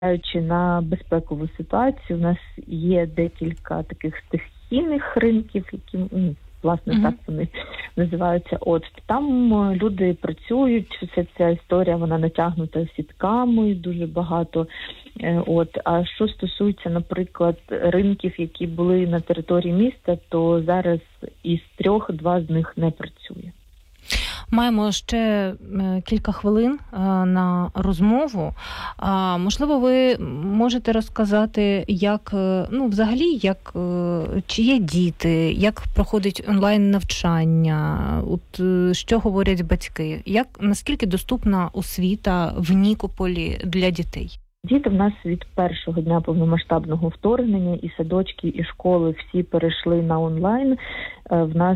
на безпекову ситуацію, у нас є декілька таких стихійних ринків, які, власне, так вони називаються. Там люди працюють, вся ця історія, вона натягнута сітками, дуже багато. А що стосується, наприклад, ринків, які були на території міста, то зараз із 3 2 з них не працює. Маємо ще кілька хвилин на розмову. Можливо, ви можете розказати, чи є діти, як проходить онлайн-навчання, що говорять батьки, наскільки доступна освіта в Нікополі для дітей? Діти в нас від першого дня повномасштабного вторгнення, і садочки, і школи всі перейшли на онлайн. В нас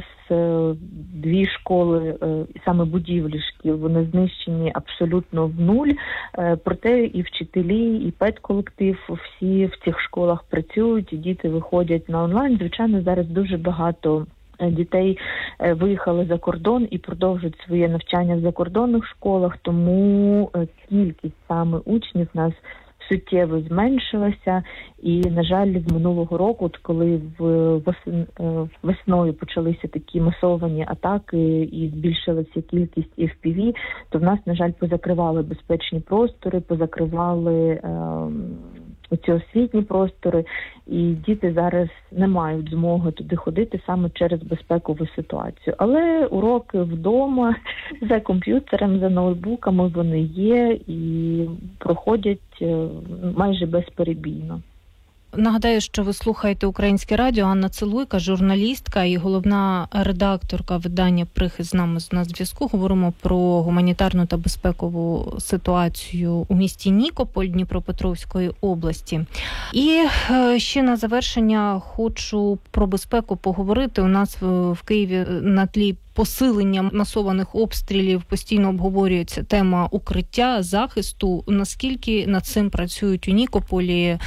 2 школи, саме будівлі шкіл, вони знищені абсолютно в нуль. Проте і вчителі, і педколектив, всі в цих школах працюють, і діти виходять на онлайн. Звичайно, зараз дуже багато дітей виїхали за кордон і продовжують своє навчання в закордонних школах, тому кількість саме учнів в нас суттєво зменшилася. І, на жаль, з минулого року, коли весною почалися такі масовані атаки і збільшилася кількість FPV, то в нас, на жаль, позакривали безпечні простори, позакривали оці освітні простори, і діти зараз не мають змоги туди ходити саме через безпекову ситуацію. Але уроки вдома за комп'ютером, за ноутбуками вони є і проходять майже безперебійно. Нагадаю, що ви слухаєте Українське радіо. Анна Целуйка, журналістка і головна редакторка видання «Прихист» з нами на зв'язку. Говоримо про гуманітарну та безпекову ситуацію у місті Нікополь Дніпропетровської області. І ще на завершення хочу про безпеку поговорити. У нас в Києві на тлі посилення масованих обстрілів постійно обговорюється тема укриття, захисту. Наскільки над цим працюють у Нікополі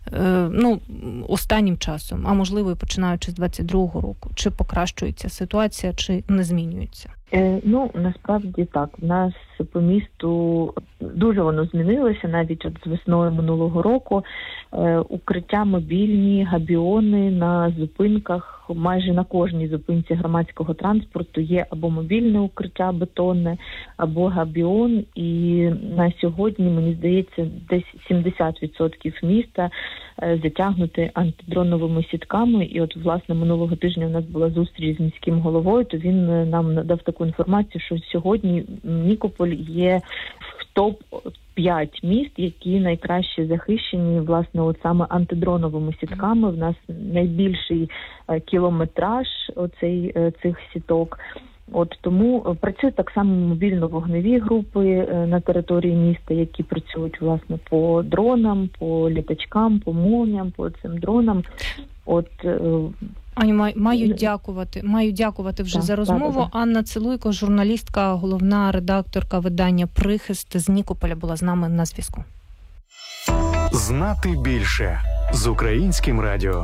останнім часом, а можливо і починаючи з 22-го року? Чи покращується ситуація, чи не змінюється? Насправді так. У нас по місту дуже воно змінилося, навіть з весною минулого року. Укриття мобільні, габіони на зупинках. Майже на кожній зупинці громадського транспорту є або мобільне укриття бетонне, або габіон. І на сьогодні, мені здається, десь 70% міста затягнуті антидроновими сітками. І власне, минулого тижня у нас була зустріч з міським головою, то він нам надав таку інформацію, що сьогодні Нікополь є в топ-5 міст, які найкраще захищені, власне, саме антидроновими сітками. В нас найбільший кілометраж цих сіток. Тому працюють так само мобільно-вогневі групи на території міста, які працюють, власне, по дронам, по літачкам, по молніям, по цим дронам. Аню, маю дякувати вже за розмову. Анна Целуйко, журналістка, головна редакторка видання «Прихист» з Нікополя, була з нами на зв'язку. Знати більше з Українським радіо.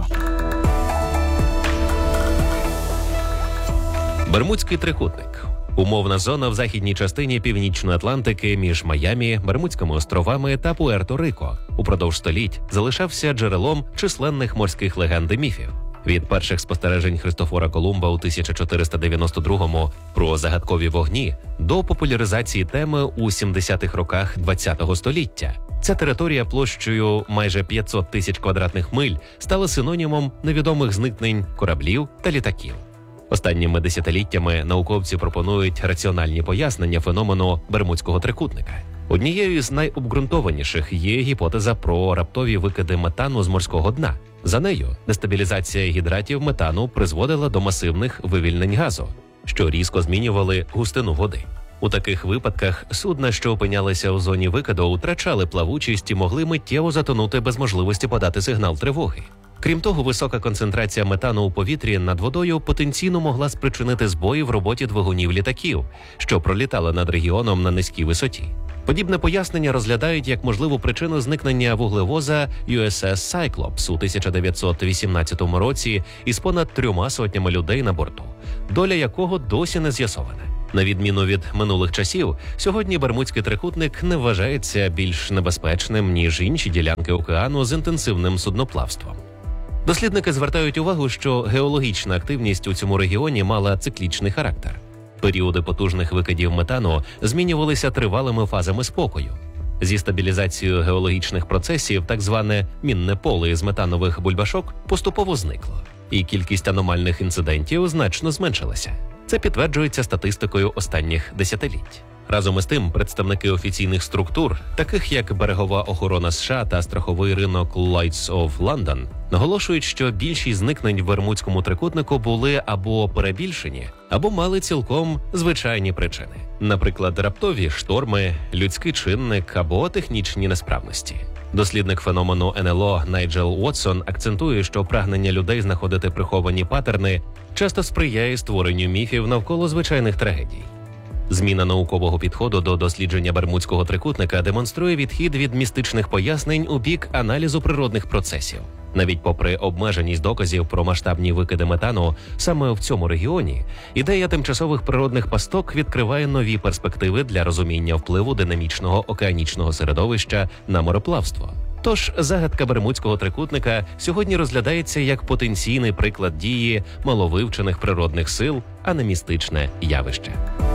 Бермудський трикутник. Умовна зона в західній частині Північної Атлантики між Майамі, Бермудськими островами та Пуерто-Рико упродовж століть залишався джерелом численних морських легенд і міфів. Від перших спостережень Христофора Колумба у 1492-му про загадкові вогні до популяризації теми у 70-х роках ХХ століття. Ця територія площею майже 500 тисяч квадратних миль стала синонімом невідомих зникнень кораблів та літаків. Останніми десятиліттями науковці пропонують раціональні пояснення феномену Бермудського трикутника. Однією з найобґрунтованіших є гіпотеза про раптові викиди метану з морського дна. За нею, дестабілізація гідратів метану призводила до масивних вивільнень газу, що різко змінювали густину води. У таких випадках судна, що опинялися у зоні викиду, втрачали плавучість і могли миттєво затонути без можливості подати сигнал тривоги. Крім того, висока концентрація метану у повітрі над водою потенційно могла спричинити збої в роботі двигунів літаків, що пролітали над регіоном на низькій висоті. Подібне пояснення розглядають як можливу причину зникнення вуглевоза USS Cyclops у 1918 році із понад 300 людей на борту, доля якого досі не з'ясована. На відміну від минулих часів, сьогодні Бермудський трикутник не вважається більш небезпечним, ніж інші ділянки океану з інтенсивним судноплавством. Дослідники звертають увагу, що геологічна активність у цьому регіоні мала циклічний характер. Періоди потужних викидів метану змінювалися тривалими фазами спокою. Зі стабілізацією геологічних процесів так зване мінне поле із метанових бульбашок поступово зникло, і кількість аномальних інцидентів значно зменшилася. Це підтверджується статистикою останніх десятиліть. Разом із тим, представники офіційних структур, таких як Берегова охорона США та страховий ринок Lloyd's of London, наголошують, що більшість зникнень в Бермудському трикутнику були або перебільшені, або мали цілком звичайні причини. Наприклад, раптові шторми, людський чинник або технічні несправності. Дослідник феномену НЛО Найджел Уотсон акцентує, що прагнення людей знаходити приховані паттерни часто сприяє створенню міфів навколо звичайних трагедій. Зміна наукового підходу до дослідження Бермудського трикутника демонструє відхід від містичних пояснень у бік аналізу природних процесів. Навіть попри обмеженість доказів про масштабні викиди метану саме в цьому регіоні, ідея тимчасових природних пасток відкриває нові перспективи для розуміння впливу динамічного океанічного середовища на мореплавство. Тож загадка Бермудського трикутника сьогодні розглядається як потенційний приклад дії маловивчених природних сил, а не містичне явище.